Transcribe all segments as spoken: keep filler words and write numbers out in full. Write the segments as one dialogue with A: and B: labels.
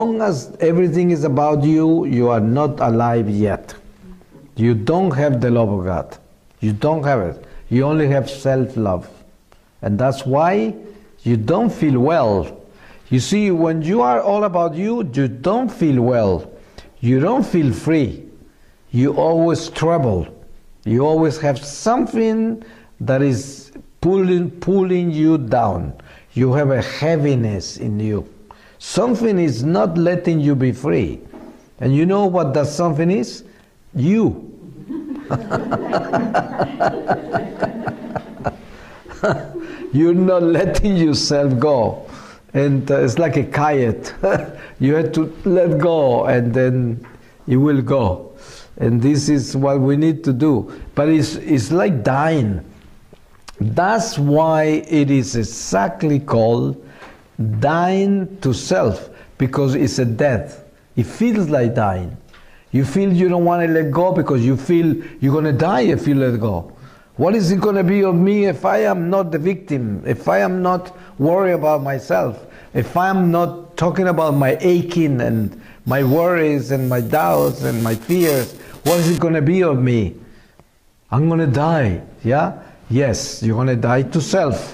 A: long as everything is about you, you are not alive yet. You don't have the love of God. You don't have it. You only have self-love. And that's why you don't feel well. You see, when you are all about you, you don't feel well. You don't feel free. You always trouble. You always have something that is pulling, pulling you down. You have a heaviness in you. Something is not letting you be free. And you know what that something is? You. You're not letting yourself go. And uh, it's like a kayak. You have to let go and then it will go. And this is what we need to do. But it's, it's like dying. That's why it is exactly called dying to self, because it's a death. It feels like dying. You feel you don't want to let go because you feel you're going to die if you let go. What is it going to be of me if I am not the victim, if I am not worried about myself, if I am not talking about my aching and my worries and my doubts and my fears? What is it going to be of me? I'm going to die, yeah? Yes, you're going to die to self.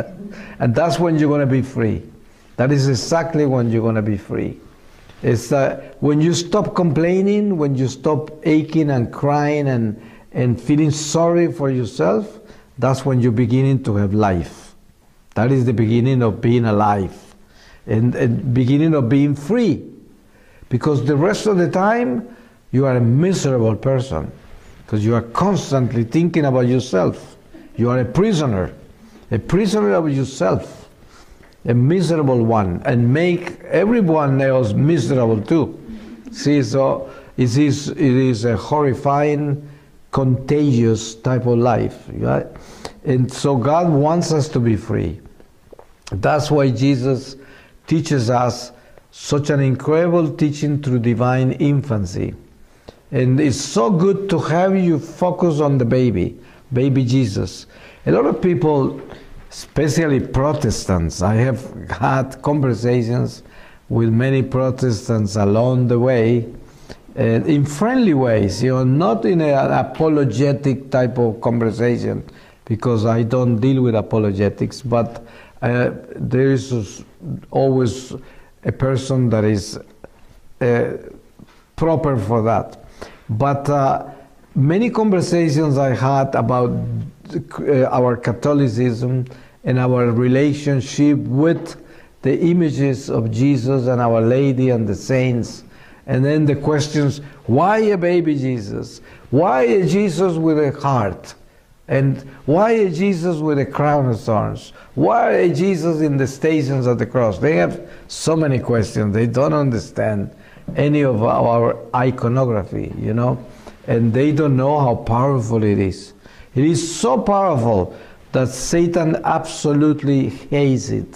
A: And that's when you're going to be free. That is exactly when you're going to be free. It's uh, when you stop complaining, when you stop aching and crying and, and feeling sorry for yourself, that's when you're beginning to have life. That is the beginning of being alive and, and beginning of being free. Because the rest of the time, you are a miserable person because you are constantly thinking about yourself. You are a prisoner, a prisoner of yourself. A miserable one, and make everyone else miserable too. See, so it is, it is a horrifying, contagious type of life, right? And so God wants us to be free. That's why Jesus teaches us such an incredible teaching through divine infancy. And it's so good to have you focus on the baby, baby Jesus. A lot of people, especially Protestants, I have had conversations with many Protestants along the way, uh, in friendly ways, you know, not in an apologetic type of conversation, because I don't deal with apologetics, but uh, there is always a person that is uh, proper for that. But uh, many conversations I had about uh, our Catholicism and our relationship with the images of Jesus and Our Lady and the saints, and then the questions, why a baby Jesus? Why a Jesus with a heart? And why a Jesus with a crown of thorns? Why a Jesus in the Stations of the Cross? They have so many questions. They don't understand any of our iconography, you know, and they don't know how powerful it is. It is so powerful that Satan absolutely hates it.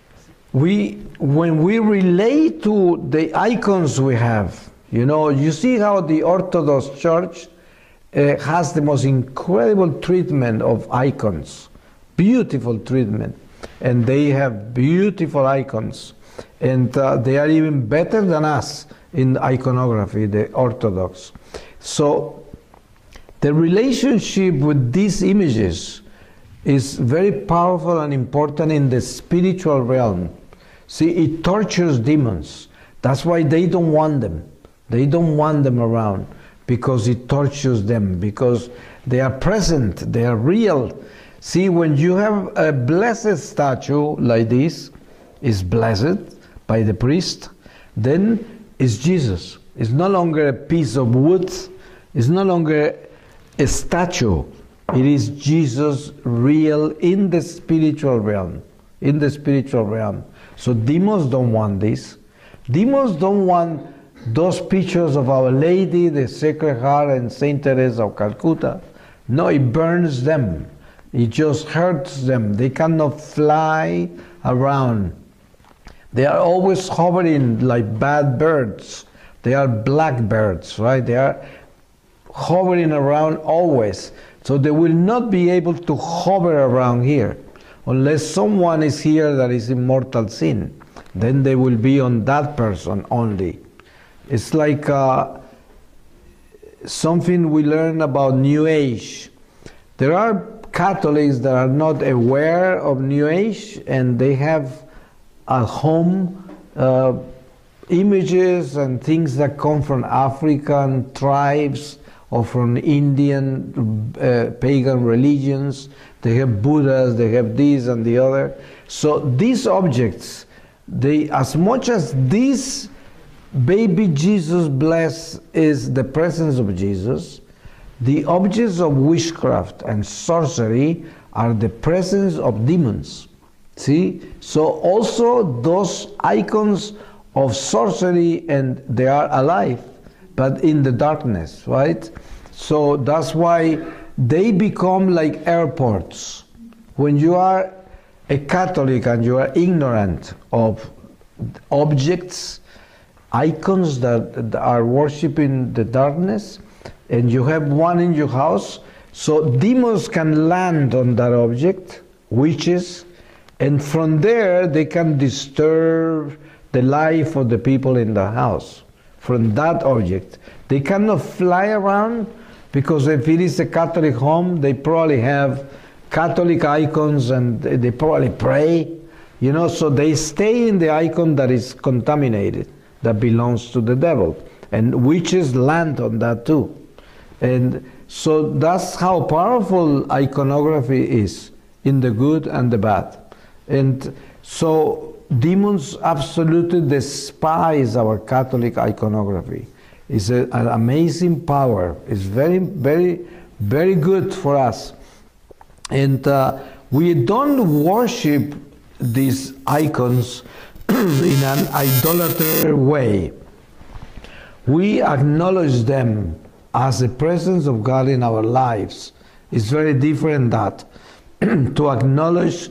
A: We, when we relate to the icons we have, you know, you see how the Orthodox Church uh, has the most incredible treatment of icons, beautiful treatment, and they have beautiful icons, and uh, they are even better than us in iconography, the Orthodox. So the relationship with these images is very powerful and important in the spiritual realm. See, it tortures demons. That's why they don't want them. They don't want them around, because it tortures them, because they are present, they are real. See, when you have a blessed statue like this, is blessed by the priest, then it's Jesus. It's no longer a piece of wood, it's no longer a statue. It is Jesus real in the spiritual realm, in the spiritual realm. So demons don't want this. Demons don't want those pictures of Our Lady, the Sacred Heart, and Saint Teresa of Calcutta. No, it burns them. It just hurts them. They cannot fly around. They are always hovering like bad birds. They are blackbirds, right? They are hovering around always. So they will not be able to hover around here unless someone is here that is in mortal sin. then they will be on that person only. It's like uh, something we learn about New Age. There are Catholics that are not aware of New Age, and they have at home uh, images and things that come from African tribes or from Indian uh, pagan religions. They have Buddhas, they have this and the other. So these objects, they, as much as this baby Jesus blessed is the presence of Jesus, the objects of witchcraft and sorcery are the presence of demons. See? So also those icons of sorcery, and they are alive, but in the darkness, right? So that's why they become like airports. When you are a Catholic and you are ignorant of objects, icons that are worshiping the darkness, and you have one in your house, so demons can land on that object, witches, and from there they can disturb the life of the people in the house. From that object, they cannot fly around, because if it is a Catholic home, they probably have Catholic icons and they probably pray, you know, so they stay in the icon that is contaminated, that belongs to the devil, and witches land on that too. And so that's how powerful iconography is, in the good and the bad. And so demons absolutely despise our Catholic iconography. It's a, an amazing power. It's very, very, very good for us. And uh, we don't worship these icons in an idolatrous way. We acknowledge them as the presence of God in our lives. It's very different that to acknowledge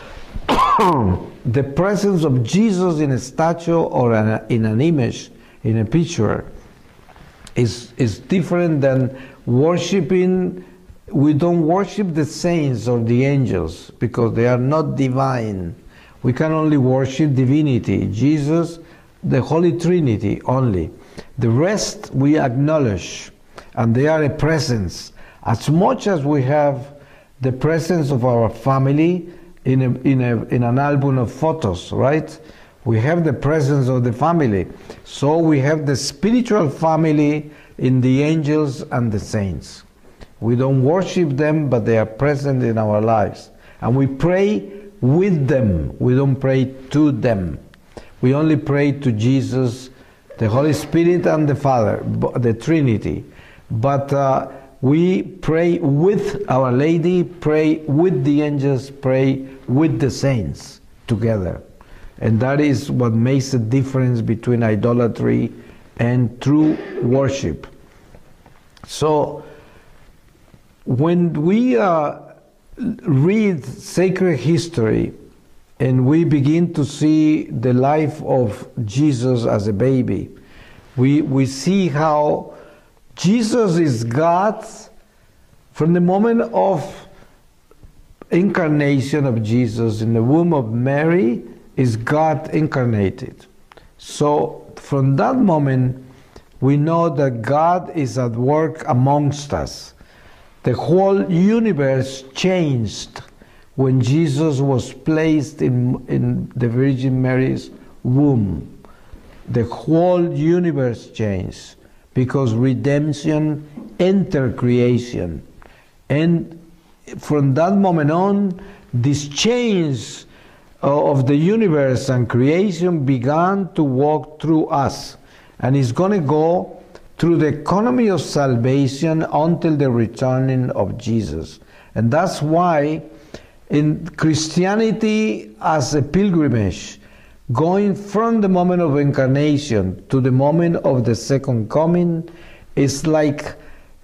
A: the presence of Jesus in a statue or in an image, in a picture, is, is different than worshiping. We don't worship the saints or the angels because they are not divine. We can only worship divinity, Jesus, the Holy Trinity only. The rest we acknowledge, and they are a presence. As much as we have the presence of our family in, a, in, a, in an album of photos, right? We have the presence of the family. So we have the spiritual family in the angels and the saints. We don't worship them, but they are present in our lives. And we pray with them. We don't pray to them. We only pray to Jesus, the Holy Spirit and the Father, the Trinity. But uh, we pray with Our Lady, pray with the angels, pray with the saints together. And that is what makes the difference between idolatry and true worship. So when we uh, read sacred history and we begin to see the life of Jesus as a baby, we, we see how Jesus is God from the moment of incarnation of Jesus in the womb of Mary, is God incarnated. So from that moment we know that God is at work amongst us. The whole universe changed when Jesus was placed in, in the Virgin Mary's womb. The whole universe changed because redemption entered creation. And from that moment on, this change of the universe and creation began to walk through us. And it's going to go through the economy of salvation until the returning of Jesus. And that's why in Christianity as a pilgrimage, going from the moment of incarnation to the moment of the second coming, is like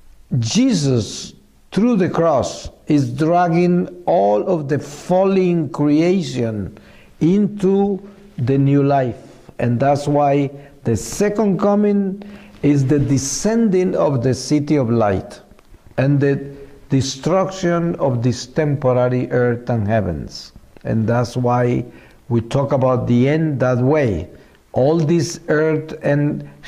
A: Jesus through the cross is dragging all of the falling creation into the new life. And that's why the second coming is the descending of the city of light and the destruction of this temporary earth and heavens. And that's why we talk about the end that way. All this earth and